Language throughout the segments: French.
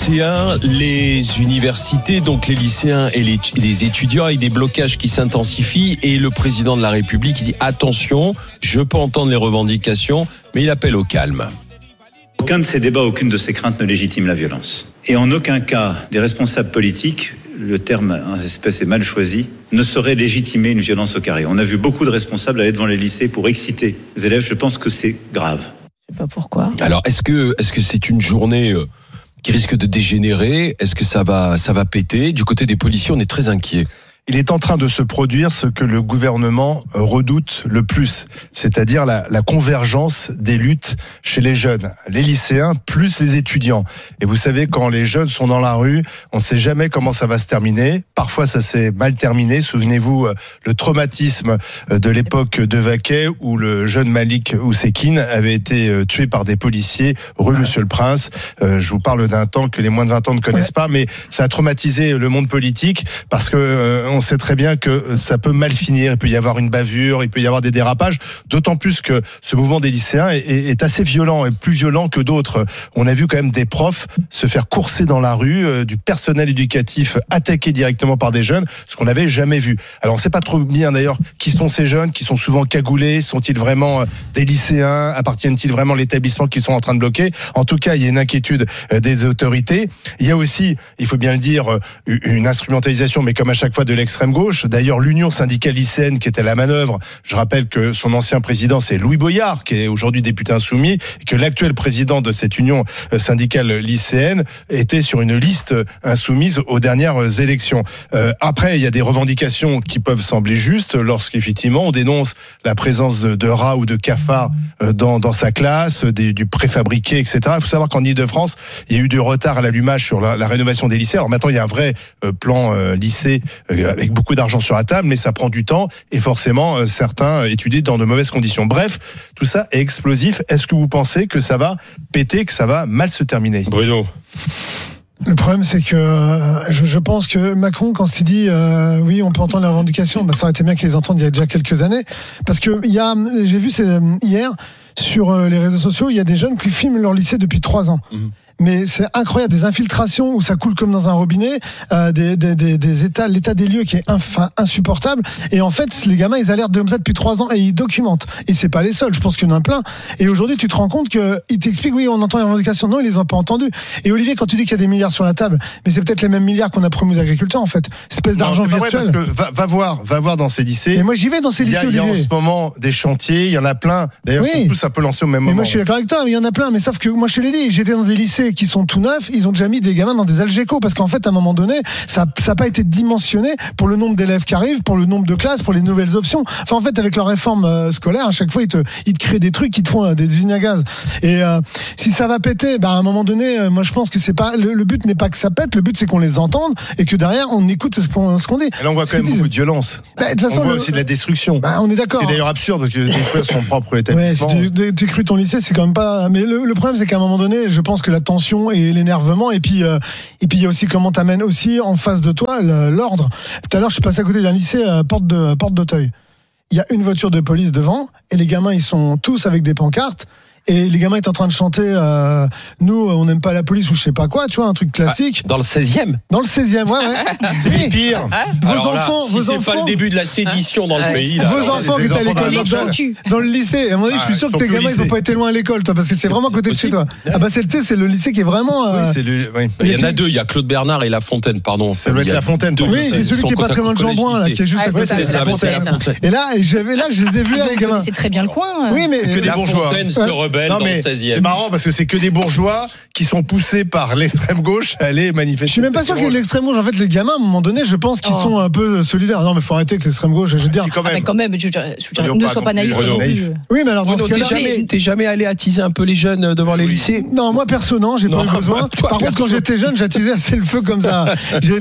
lycéens, les universités, donc les lycéens et les étudiants, avec des blocages qui s'intensifient, et le président de la République dit attention, je peux entendre les revendications, mais il appelle au calme. Aucun de ces débats, aucune de ces craintes ne légitime la violence. Et en aucun cas, des responsables politiques, le terme en espèce est mal choisi, ne saurait légitimer une violence au carré. On a vu beaucoup de responsables aller devant les lycées pour exciter les élèves. Je pense que c'est grave. Je sais pas pourquoi. Alors, est-ce que c'est une journée qui risque de dégénérer? Est-ce que ça va péter? Du côté des policiers, on est très inquiets. Il est en train de se produire ce que le gouvernement redoute le plus, c'est-à-dire la convergence des luttes chez les jeunes, les lycéens plus les étudiants. Et vous savez, quand les jeunes sont dans la rue, on ne sait jamais comment ça va se terminer. Parfois, ça s'est mal terminé. Souvenez-vous, le traumatisme de l'époque de Vaquet, où le jeune Malik Oussekine avait été tué par des policiers rue Monsieur le Prince. Je vous parle d'un temps que les moins de 20 ans ne connaissent pas, mais ça a traumatisé le monde politique parce que on sait très bien que ça peut mal finir, il peut y avoir une bavure, il peut y avoir des dérapages, d'autant plus que ce mouvement des lycéens est assez violent, et plus violent que d'autres. On a vu quand même des profs se faire courser dans la rue, du personnel éducatif attaqué directement par des jeunes, ce qu'on n'avait jamais vu. Alors on ne sait pas trop bien d'ailleurs qui sont ces jeunes, qui sont souvent cagoulés, sont-ils vraiment des lycéens, appartiennent-ils vraiment à l'établissement qu'ils sont en train de bloquer? En tout cas, il y a une inquiétude des autorités. Il y a aussi, il faut bien le dire, une instrumentalisation, mais comme à chaque fois, de l'extrême gauche. D'ailleurs, l'Union syndicale lycéenne qui était à la manœuvre, je rappelle que son ancien président, c'est Louis Boyard, qui est aujourd'hui député insoumis, et que l'actuel président de cette Union syndicale lycéenne était sur une liste insoumise aux dernières élections. Après, il y a des revendications qui peuvent sembler justes lorsqu'effectivement on dénonce la présence de rats ou de cafards dans sa classe, du préfabriqué, etc. Il faut savoir qu'en Ile-de-France, il y a eu du retard à l'allumage sur la rénovation des lycées. Alors maintenant, il y a un vrai plan lycée avec beaucoup d'argent sur la table, mais ça prend du temps et forcément certains étudient dans de mauvaises conditions. Bref, tout ça est explosif. Est-ce que vous pensez que ça va péter, que ça va mal se terminer? Bruno? Le problème, c'est que je pense que Macron, quand il dit oui, on peut entendre les revendications, ça aurait été bien qu'ils les entendent il y a déjà quelques années, parce que j'ai vu hier sur les réseaux sociaux, il y a des jeunes qui filment leur lycée depuis 3 ans. Mais c'est incroyable, des infiltrations où ça coule comme dans un robinet, l'état des lieux qui est insupportable. Et en fait, les gamins, ils alertent comme ça depuis 3 ans et ils documentent. Et c'est pas les seuls, je pense qu'il y en a plein. Et aujourd'hui, tu te rends compte qu'ils t'expliquent, oui, on entend les revendications. Non, ils les ont pas entendues. Et Olivier, quand tu dis qu'il y a des milliards sur la table, mais c'est peut-être les mêmes milliards qu'on a promis aux agriculteurs, en fait. Espèce d'argent virtuel. Vrai, parce que va voir dans ces lycées. Et moi, j'y vais dans ces lycées, Olivier. Il y a en ce moment des chantiers, il y en a plein. D'ailleurs, oui. Tous un peu lancés au même moment. Mais moi, je suis d'accord avec toi, il y en a plein. Mais sauf que moi, je te l'ai dit, j'étais dans des lycées qui sont tout neufs, ils ont déjà mis des gamins dans des algécos parce qu'en fait à un moment donné ça n'a pas été dimensionné pour le nombre d'élèves qui arrivent, pour le nombre de classes, pour les nouvelles options. Enfin en fait avec leur réforme scolaire à chaque fois ils te créent des trucs qui te font des usines à gaz et si ça va péter, à un moment donné moi je pense que c'est pas le but n'est pas que ça pète, le but c'est qu'on les entende et que derrière on écoute ce qu'on dit. Et là on voit quand même beaucoup de violence. De toute façon, on voit aussi de la destruction. On est d'accord. C'est d'ailleurs absurde parce que détruire son propre établissement. Ouais, si tu crues ton lycée, c'est quand même pas. Mais le problème, c'est qu'à un moment donné, je pense que la tension et l'énervement, et puis il y a aussi comment t'amènes aussi en face de toi l'ordre. Tout à l'heure, je suis passé à côté d'un lycée à Porte d'Auteuil. Il y a une voiture de police devant, et les gamins, ils sont tous avec des pancartes. Et les gamins étaient en train de chanter nous on n'aime pas la police ou je sais pas quoi, tu vois, un truc classique. Dans le 16e. Dans le 16e, ouais. C'est les pires. C'est pas le début de la sédition dans le pays. Vos enfants qui étaient à l'école dans le lycée. À un moment donné, je suis sûr que tes gamins ils ont pas été loin à l'école, toi, parce que c'est vraiment à côté de chez toi. C'est le lycée qui est vraiment. Il y en a 2, il y a Claude Bernard et La Fontaine, pardon. Ça doit être La Fontaine. Oui, c'est celui qui est pas très loin de Jean-Bouin, là, qui est juste à côté. C'est ça, c'est La Fontaine. Et là, je les ai vus les gamins. C'est très bien le coin. Oui, mais que des bourgeois. La Fontaine se rebelle dans le 16e. C'est marrant parce que c'est que des bourgeois qui sont poussés par l'extrême gauche à aller manifester. Je suis même pas sûr qu'il y ait de l'extrême gauche. En fait, les gamins, à un moment donné, je pense qu'ils sont un peu solidaires. Non, mais faut arrêter avec l'extrême gauche. Je veux dire, quand même, ne sois pas naïf. Oui, mais alors dans ce cas-là, t'es jamais allé attiser un peu les jeunes devant les lycées? Non, moi perso, non, j'ai pas eu besoin. Par contre, quand j'étais jeune, j'attisais assez le feu comme ça.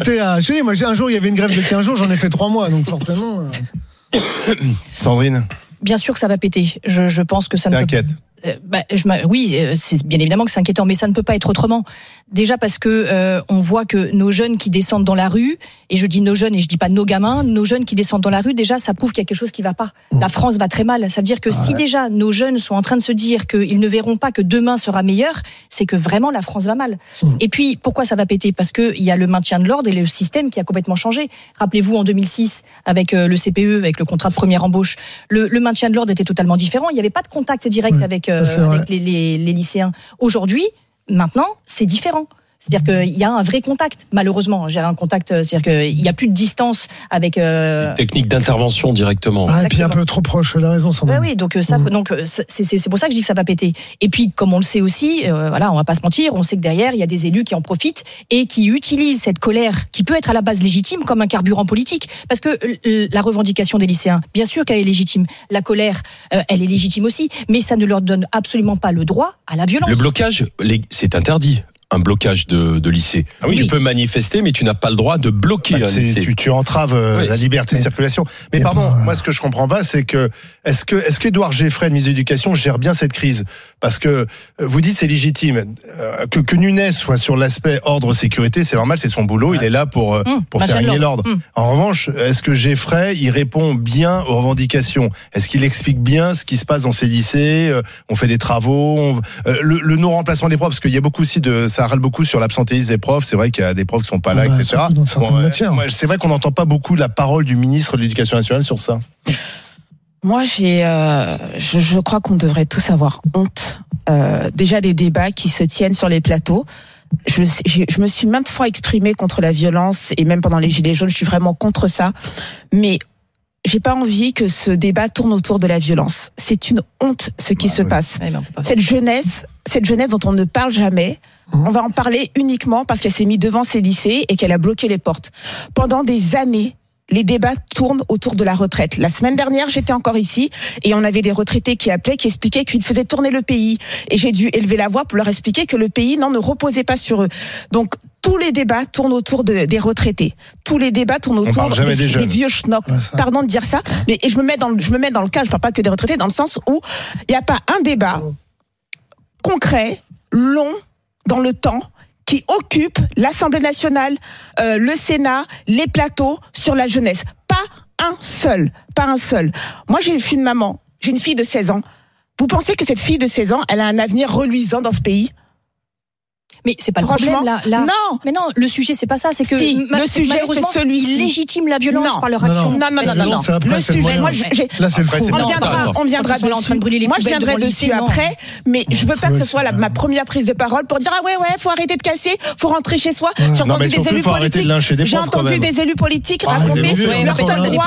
Moi, un jour, il y avait une grève de 15 jours, j'en ai fait 3 mois, donc forcément. Sandrine. Bien sûr que ça va péter. Je pense que ça ne T'inquiète. Oui, c'est bien évidemment que c'est inquiétant, mais ça ne peut pas être autrement. Déjà parce que on voit que nos jeunes qui descendent dans la rue, et je dis nos jeunes et je dis pas nos gamins, nos jeunes qui descendent dans la rue, déjà ça prouve qu'il y a quelque chose qui va pas. La France va très mal. Ça veut dire que si déjà nos jeunes sont en train de se dire qu'ils ne verront pas que demain sera meilleur, c'est que vraiment la France va mal. Et puis pourquoi ça va péter ? Parce que il y a le maintien de l'ordre et le système qui a complètement changé. Rappelez-vous en 2006 avec le CPE, avec le contrat de première embauche, le maintien de l'ordre était totalement différent. Il n'y avait pas de contact direct avec les lycéens. Aujourd'hui, maintenant, c'est différent. C'est-à-dire qu'il y a un vrai contact, malheureusement. J'ai un contact, c'est-à-dire qu'il n'y a plus de distance avec... Technique d'intervention directement. Et puis un peu trop proche, elle a raison, Sandra. Oui, donc c'est pour ça que je dis que ça va péter. Et puis, comme on le sait aussi, on va pas se mentir, on sait que derrière, il y a des élus qui en profitent et qui utilisent cette colère, qui peut être à la base légitime, comme un carburant politique. Parce que la revendication des lycéens, bien sûr qu'elle est légitime. La colère, elle est légitime aussi. Mais ça ne leur donne absolument pas le droit à la violence. Le blocage, c'est interdit. Un blocage de lycée. Tu peux manifester, mais tu n'as pas le droit de bloquer un lycée. Tu entraves la liberté de circulation. Mais pardon, moi ce que je comprends pas, c'est que est-ce que Édouard Geffray, ministre de l'Éducation, gère bien cette crise ? Parce que vous dites c'est légitime que Nunes soit sur l'aspect ordre sécurité, c'est normal, c'est son boulot, il est là pour faire régner l'ordre. En revanche, est-ce que Geffray il répond bien aux revendications ? Est-ce qu'il explique bien ce qui se passe dans ces lycées ? On fait des travaux, le non-remplacement des profs, parce qu'il y a beaucoup aussi ça râle beaucoup sur l'absentéisme des profs. C'est vrai qu'il y a des profs qui sont pas là, etc. C'est vrai qu'on n'entend pas beaucoup la parole du ministre de l'Éducation nationale sur ça. Moi, je crois qu'on devrait tous avoir honte. Déjà des débats qui se tiennent sur les plateaux. Je me suis maintes fois exprimée contre la violence et même pendant les Gilets jaunes, je suis vraiment contre ça. Mais j'ai pas envie que ce débat tourne autour de la violence. C'est une honte ce qui se passe. Cette jeunesse dont on ne parle jamais, on va en parler uniquement parce qu'elle s'est mise devant ses lycées et qu'elle a bloqué les portes. Pendant des années, les débats tournent autour de la retraite. La semaine dernière, j'étais encore ici et on avait des retraités qui appelaient, qui expliquaient qu'ils faisaient tourner le pays. Et j'ai dû élever la voix pour leur expliquer que le pays ne reposait pas sur eux. Donc, tous les débats tournent autour des retraités. Tous les débats tournent autour des vieux schnocks. Pardon de dire ça, mais je me mets dans le cas, je parle pas que des retraités, dans le sens où il n'y a pas un débat concret, long, dans le temps, qui occupe l'Assemblée nationale, le Sénat, les plateaux sur la jeunesse. Pas un seul. Moi, je suis une maman, j'ai une fille de 16 ans. Vous pensez que cette fille de 16 ans, elle a un avenir reluisant dans ce pays ? Mais c'est pas le problème là. Non. Mais non, le sujet c'est pas ça, c'est que le sujet c'est celui-ci. Ils légitiment la violence par leur action. Non. Le sujet, moi, là c'est le faux. On viendra dessus. Moi je viendrai dessus après, mais je veux pas que ce soit ma première prise de parole pour dire faut arrêter de casser, faut rentrer chez soi. J'ai entendu des élus politiques. J'ai entendu des élus politiques raconter leur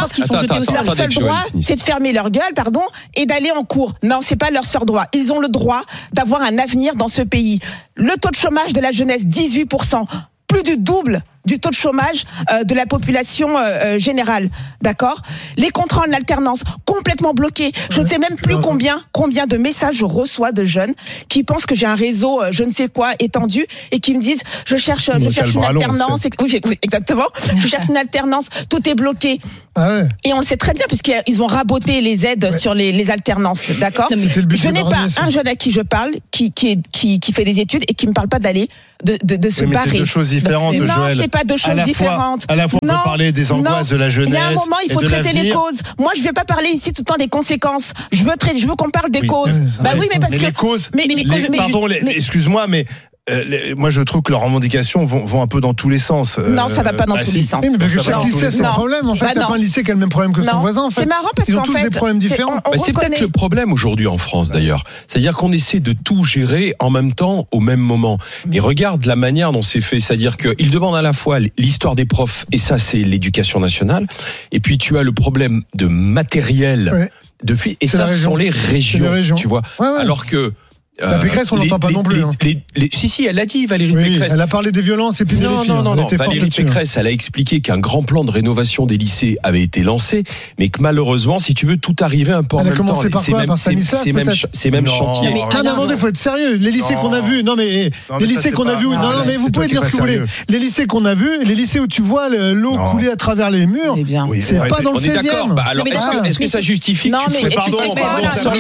seul droit, c'est de fermer leur gueule, et d'aller en cours. Non, c'est pas leur seul droit. Ils ont le droit d'avoir un avenir dans ce pays. Le taux de chômage de la jeunesse, 18%, plus du double du taux de chômage de la population générale, d'accord ? Les contrats en alternance complètement bloqués. Je ne sais même plus combien de messages je reçois de jeunes qui pensent que j'ai un réseau je ne sais quoi étendu et qui me disent je cherche une alternance. Oui, exactement. Je cherche une alternance, tout est bloqué. Et on le sait très bien puisqu'ils ont raboté les aides sur les alternances, d'accord ? Je n'ai pas un jeune à qui je parle qui fait des études et qui me parle pas d'aller de se barrer. C'est deux choses différentes, Joël. C'est pas deux choses différentes. À la fois, on peut parler des angoisses de la jeunesse. Il y a un moment, il faut traiter les causes. Moi, je vais pas parler ici tout le temps des conséquences. Je veux qu'on parle des causes. Mais parce que les causes. Excuse-moi, mais moi je trouve que leurs revendications vont un peu dans tous les sens. Non, ça va pas dans tous les sens. Oui, mais parce que chaque lycée c'est un problème. En fait, t'as pas un lycée qui a le même problème que son voisin. En fait. C'est marrant parce qu'ils ont tous des problèmes différents. C'est peut-être le problème aujourd'hui en France d'ailleurs. C'est-à-dire qu'on essaie de tout gérer en même temps, au même moment. Et regarde la manière dont c'est fait. C'est-à-dire qu'ils demandent à la fois l'histoire des profs, et ça c'est l'éducation nationale. Et puis tu as le problème de matériel, et ça ce sont les régions. Tu vois. Alors que La Pécresse, on l'entend pas non plus. Si, elle l'a dit, Valérie Oui, Pécresse. elle a parlé des violences et puis Non, Valérie Pécresse, elle a expliqué qu'un grand plan de rénovation des lycées avait été lancé, mais que malheureusement, si tu veux, tout arrivait un peu en même temps. Elle a commencé par quoi ? Par Stanislas, peut-être ? C'est même chantier. Non, mais attendez, faut être sérieux. Les lycées qu'on a vus, les lycées qu'on a vus, non, mais vous pouvez dire ce que vous voulez. Les lycées qu'on a vus, les lycées où tu vois l'eau couler à travers les murs, c'est pas dans le 16e. Alors, est-ce que ça justifie que tu fais 100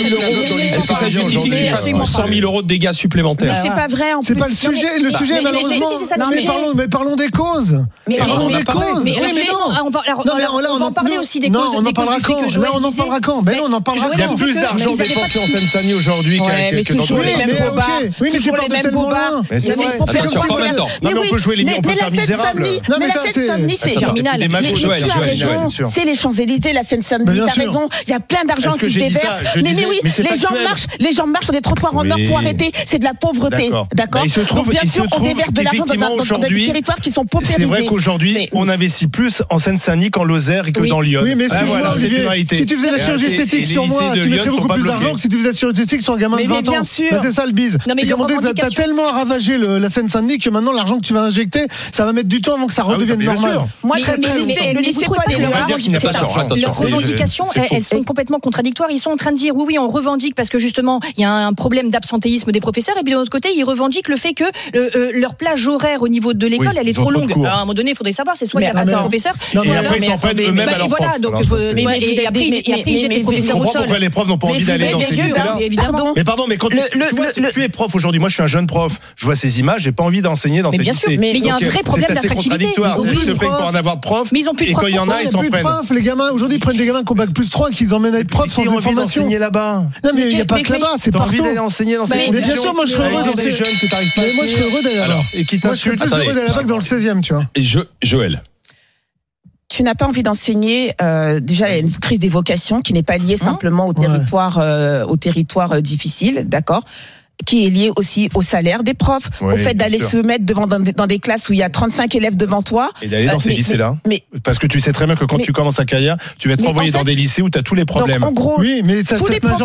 000 euros de dégâts supplémentaires? Mais c'est pas vrai en plus. C'est pas le sujet. Le sujet, malheureusement. Mais parlons des causes. Parlons des causes. Mais non. On va en parler aussi des causes. On en parlera quand ? On en parlera quand ? Mais non, on en parlera quand ? Il y a plus d'argent dépensé en Seine-Saint-Denis aujourd'hui que dans toujours les mêmes bobas. Oui, mais tu parles de tellement loin. Attention, pas maintenant. Non, mais on peut jouer les on peut faire misérable. Mais la Seine-Saint-Denis, c'est germinal. Tu as raison. C'est les Champs-Élysées, la Seine-Saint-Denis. T'as raison. Il y a plein d'argent qui se déverse. Mais oui, les gens marchent sur des trottoirs en or. Faut arrêter. C'est de la pauvreté. D'accord. Donc bien sûr, on déverse de l'argent dans des territoires qui sont paupérisés. C'est vrai qu'aujourd'hui, on investit plus en Seine-Saint-Denis qu'en Lozère et que dans Lyon. Oui, mais excuse-moi, Olivier, si tu faisais la chirurgie esthétique sur moi, tu mettrais beaucoup plus d'argent que si tu faisais la chirurgie esthétique sur un gamin de 20 ans. Bien sûr. C'est ça le bise. T'as tellement ravagé la Seine-Saint-Denis que maintenant l'argent que tu vas injecter, ça va mettre du temps avant que ça redevienne normal. Moi, le lycée pas des leurs revendications, elles sont complètement contradictoires. Ils sont en train de dire oui, on revendique parce que justement il y a un problème d'absentéisme des professeurs, et puis de l'autre côté ils revendiquent le fait que leur plage horaire au niveau de l'école elle est trop longue. Alors, à un moment donné, il faudrait savoir, c'est soit il y a pas assez de professeurs, et après ils s'en prennent eux-mêmes à leurs profs. Et après ils jettent les professeurs au sol. Pourquoi les profs n'ont pas envie d'aller dans ces lycées-là ? Mais pardon, mais quand tu es prof aujourd'hui, moi je suis un jeune prof, je vois ces images, j'ai pas envie d'enseigner dans ces lycées. Mais il y a un vrai problème d'attractivité. C'est le fait pour en avoir de profs. Mais ils ont plus de profs. Et quand il y en a, ils s'en prennent. Les gamins aujourd'hui prennent des gamins qui ont bac plus 3 qu'ils emmènent à être profs sans formation. Là-bas. Non mais il y a pas que là-bas, c'est partout. T'as envie d'aller enseigner dans ces conditions. Bien sûr, moi je serais heureux dans ces jeunes que t'arrives pas. Moi je serais heureux d'aller là-bas. Et qui t'insulte. Moi je serais plus heureux d'aller là-bas que dans le 16e, tu vois. Joël. Tu n'as pas envie d'enseigner. Déjà, il y a une crise des vocations qui n'est pas liée simplement au territoire difficile, d'accord, qui est lié aussi au salaire des profs, au fait d'aller se mettre dans des classes où il y a 35 élèves devant toi. Et d'aller dans ces lycées-là. Parce que tu sais très bien que quand tu commences ta carrière, tu vas être envoyé dans des lycées où tu as tous les problèmes. Donc, en gros, oui, mais tous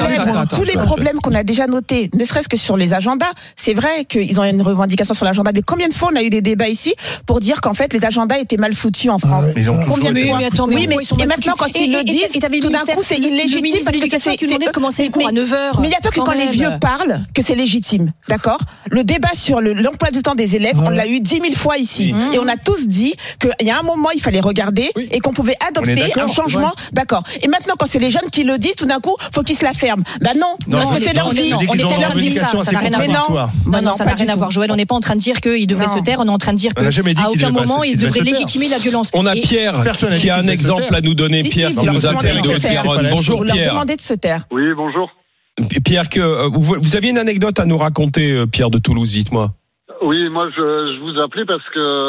les problèmes qu'on a déjà notés, ne serait-ce que sur les agendas, c'est vrai qu'ils ont une revendication sur l'agenda, mais combien de fois on a eu des débats ici pour dire qu'en fait les agendas étaient mal foutus en France. Combien de fois ? Et maintenant quand ils le disent, tout d'un coup c'est illégitime parce que c'est une journée de commencer les cours à 9h. Mais il n'y a pas que quand les vieux parlent que c'est légitime, d'accord ? Le débat sur l'emploi du temps des élèves, on l'a eu 10 000 fois ici. Et on a tous dit qu'il y a un moment, il fallait regarder et qu'on pouvait adopter un changement, d'accord. Et maintenant, quand c'est les jeunes qui le disent, tout d'un coup, faut qu'ils se la ferment. Non, parce que c'est leur vie. C'est leur vie, ça n'a rien à voir. Non, ça n'a rien à voir. Joël, on n'est pas en train de dire qu'ils devraient se taire, on est en train de dire qu'à aucun moment, ils devraient légitimer la violence. On a Pierre qui a un exemple à nous donner. Pierre qui nous appelle de Haute-Garonne. Bonjour Pierre. On leur demandait de se taire. Oui, bonjour. Pierre, vous aviez une anecdote à nous raconter, Pierre de Toulouse, dites-moi. Oui, moi je vous appelais parce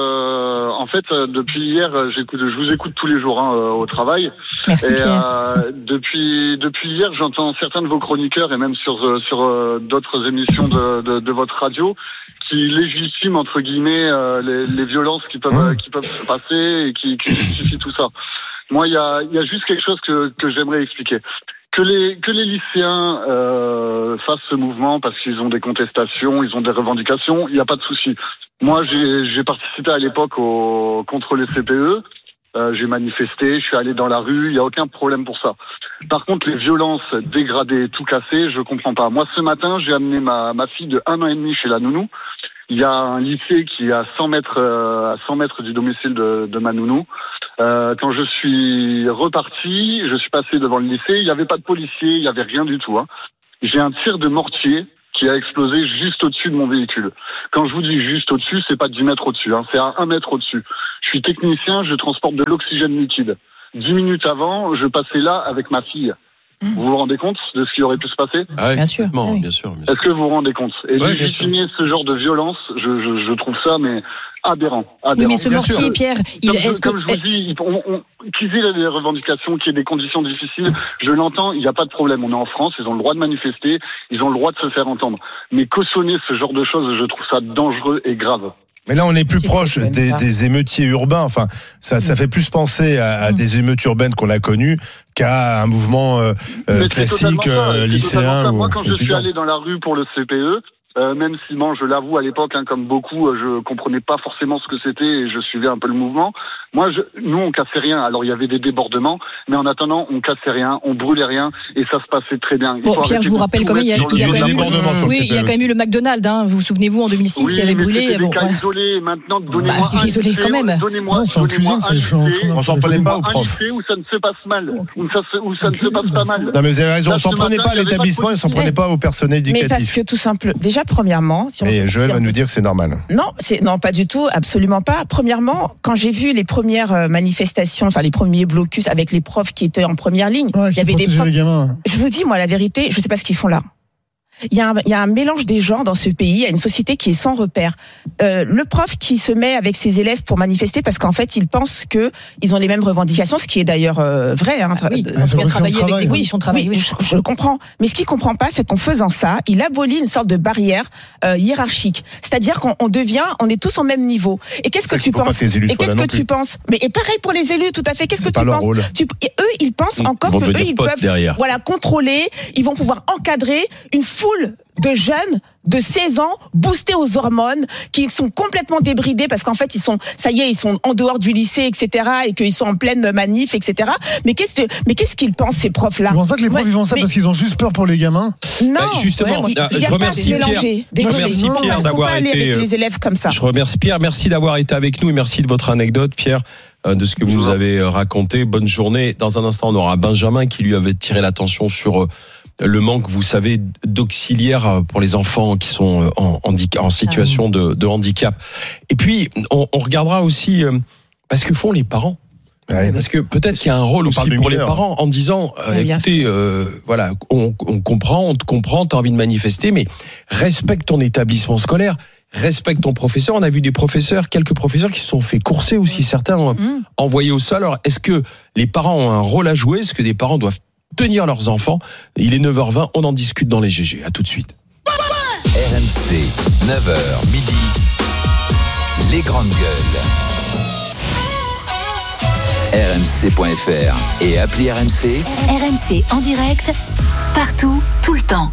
que en fait depuis hier je vous écoute tous les jours au travail. Merci Pierre. Depuis hier j'entends certains de vos chroniqueurs et même sur d'autres émissions de votre radio qui légitiment entre guillemets les violences qui peuvent se passer et qui justifient tout ça. Moi il y a juste quelque chose que j'aimerais expliquer. Que les lycéens fassent ce mouvement parce qu'ils ont des contestations, ils ont des revendications, il n'y a pas de souci. Moi, j'ai participé à l'époque contre les CPE, j'ai manifesté, je suis allé dans la rue, il n'y a aucun problème pour ça. Par contre, les violences dégradées, tout cassé, je comprends pas. Moi, ce matin, j'ai amené ma fille de 1 an et demi chez la nounou. Il y a un lycée qui est à 100 mètres du domicile de ma nounou. Quand je suis reparti, je suis passé devant le lycée, il n'y avait pas de policiers, il n'y avait rien du tout. J'ai un tir de mortier qui a explosé juste au-dessus de mon véhicule. Quand je vous dis juste au-dessus, c'est pas 10 mètres au-dessus, c'est à 1 mètre au-dessus. Je suis technicien, je transporte de l'oxygène liquide. 10 minutes avant, je passais là avec ma fille. Vous vous rendez compte de ce qui aurait pu se passer ? Bien sûr. Bien sûr. Est-ce que vous vous rendez compte ? Et légitimer ce genre de violence, je trouve ça mais aberrant. Oui, mais ce mortier, Pierre, comme je vous dis, qu'ils aient des revendications, qu'il y ait des conditions difficiles, je l'entends, il n'y a pas de problème. On est en France, ils ont le droit de manifester, ils ont le droit de se faire entendre. Mais cautionner ce genre de choses, je trouve ça dangereux et grave. Mais là, on est plus C'est proche même pas. des émeutiers urbains. Enfin, ça fait plus penser à des émeutes urbaines qu'on a connues qu'à un mouvement Mais c'est classique totalement ça, c'est totalement lycéen. ça. Ou Moi, quand je suis étudiant. allé dans la rue pour le CPE, même si, je l'avoue, à l'époque, comme beaucoup, je comprenais pas forcément ce que c'était et je suivais un peu le mouvement. Nous, on cassait rien. Alors, il y avait des débordements, mais en attendant, on cassait rien, on brûlait rien et ça se passait très bien. Bon, Pierre, je vous rappelle quand même, il y a Il y a eu des débordements sur le il y a CPE quand même eu le McDonald's, hein. Vous vous souvenez-vous, en 2006, qui avait brûlé. C'était des Bon, cas voilà. isolés. Maintenant, donnez-moi un isolés lycée, quand même. Donnez-moi Non, c'est en cuisine, c'est les cheveux en train On s'en prenait pas aux un profs. lycée où ça ne se passe mal, où ça ne se passe pas mal. Non, mais vous avez raison, on Là, s'en ce prenait matin, pas à il y avait l'établissement, pas de on s'en prenait pas au personnel Mais parce éducatif. que tout simple, déjà premièrement, si on- Et Joël si on- va nous dire que c'est normal. Non, pas du tout, absolument pas. Premièrement, quand j'ai vu les premières manifestations, enfin les premiers blocus avec les profs qui étaient en première ligne, Ouais, il qui y avait des protégeait profs. les gamins. Je vous dis, moi, la vérité, je sais pas ce qu'ils font là. Il y a un mélange des genres dans ce pays, il y a une société qui est sans repère. Le prof qui se met avec ses élèves pour manifester parce qu'en fait, ils pensent que ils ont les mêmes revendications, ce qui est d'ailleurs vrai. Hein, Oui, Ah, c'est il a vrai, travaillé c'est un avec des travail, conditions de travail. oui, Oui. je comprends. Mais ce qu'il comprend pas, c'est qu'en faisant ça, il abolit une sorte de barrière hiérarchique. C'est-à-dire on est tous au même niveau. Et qu'est-ce que C'est tu pour pas penses que les élus Et soient qu'est-ce là que non plus. tu penses Mais et pareil pour les élus, tout à fait. Qu'est-ce que C'est pas tu leur penses rôle. Et eux, ils pensent encore vont que devenir eux, ils potes peuvent derrière. contrôler. Ils vont pouvoir encadrer une foule de jeunes de 16 ans boostés aux hormones qui sont complètement débridés parce qu'en fait ils sont en dehors du lycée, etc., et qu'ils sont en pleine manif, etc. Mais qu'est-ce qu'ils pensent, ces profs là? Je pense pas que les profs ils font ça parce qu'ils ont juste peur pour les gamins. Non, Justement, il y a je pas remercie de Pierre. mélanger. Je Désolé. remercie Non, Pierre faut d'avoir pas aller été. avec les élèves comme ça. Je remercie Pierre. Merci d'avoir été avec nous et merci de votre anecdote, Pierre, de ce que vous nous avez raconté. Bonne journée. Dans un instant, on aura Benjamin qui lui avait tiré l'attention sur le manque, vous savez, d'auxiliaires pour les enfants qui sont en situation de handicap. Et puis, on regardera aussi parce que font les parents. Ouais. Parce que peut-être qu'il y a un rôle On aussi parle du pour les mineur. parents en disant Oui, bien écoutez, voilà, on comprend, on te comprend, t'as envie de manifester, mais respecte ton établissement scolaire, respecte ton professeur. On a vu quelques professeurs qui se sont fait courser aussi, certains envoyés au sol. Alors, est-ce que les parents ont un rôle à jouer? Est-ce que des parents doivent tenir leurs enfants? Il est 9h20, on en discute dans les GG. À tout de suite. RMC, 9h midi, les grandes gueules. RMC.fr et appli RMC. RMC en direct, partout, tout le temps.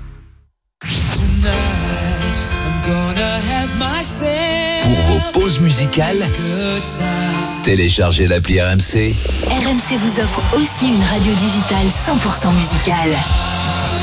Pour vos pauses musicales, téléchargez l'appli RMC. RMC vous offre aussi une radio digitale 100% musicale.